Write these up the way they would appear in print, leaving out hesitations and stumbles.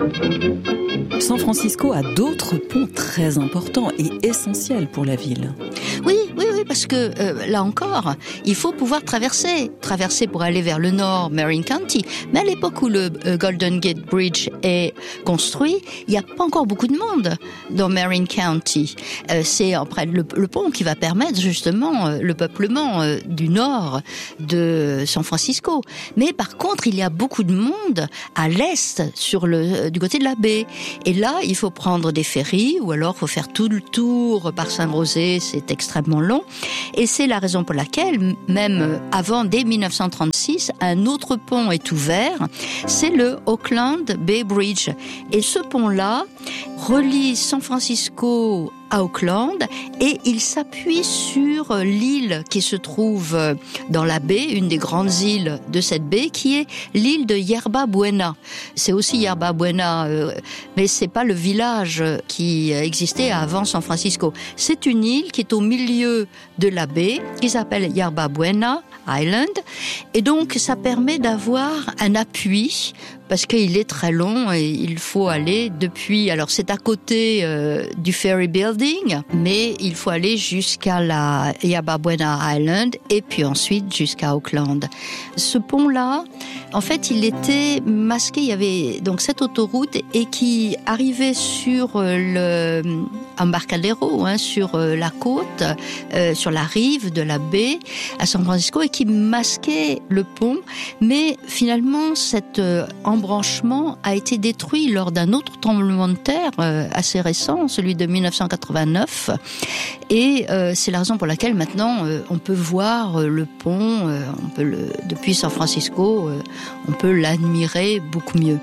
San Francisco a d'autres ponts très importants et essentiels pour la ville. Oui, parce que là encore, il faut pouvoir traverser pour aller vers le nord, Marin County. Mais à l'époque où le Golden Gate Bridge est construit, il n'y a pas encore beaucoup de monde dans Marin County. C'est après le pont qui va permettre justement le peuplement du nord de San Francisco. Mais par contre, il y a beaucoup de monde à l'est, du côté de la baie. Et là, il faut prendre des ferries ou alors il faut faire tout le tour par Saint-Rosé, c'est extrêmement long. Et c'est la raison pour laquelle, même dès 1936, un autre pont est ouvert, c'est le Oakland Bay Bridge. Et ce pont-là relie San Francisco à Oakland et il s'appuie sur l'île qui se trouve dans la baie, une des grandes îles de cette baie, qui est l'île de Yerba Buena. C'est aussi Yerba Buena, mais c'est pas le village qui existait avant San Francisco. C'est une île qui est au milieu de la baie, qui s'appelle Yerba Buena Island, et donc ça permet d'avoir un appui parce qu'il est très long et il faut aller depuis, alors c'est à côté du Ferry Building, mais il faut aller jusqu'à la Yerba Buena Island et puis ensuite jusqu'à Oakland. Ce pont-là, en fait, il était masqué, il y avait donc cette autoroute et qui arrivait sur le Embarcadero, sur la côte, sur la rive de la baie à San Francisco et qui masquait le pont, mais finalement cet embranchement a été détruit lors d'un autre tremblement de terre assez récent, celui de 1989, et c'est la raison pour laquelle maintenant on peut voir le pont, depuis San Francisco, on peut l'admirer beaucoup mieux.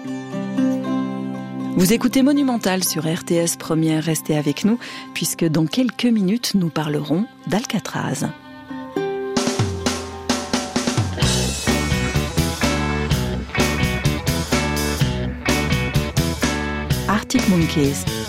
Vous écoutez Monumental sur RTS Première, restez avec nous, puisque dans quelques minutes, nous parlerons d'Alcatraz. Arctic Monkeys.